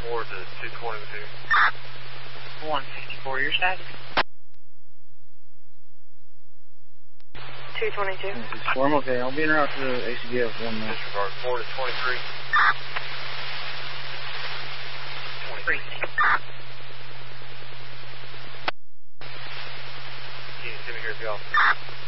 154 to 220 with you. 154, your status. 222. This is Storm, okay. I'll be en route to ACDF 1 minute. Disregard 4 to 23. 23. Can you see me here at the office?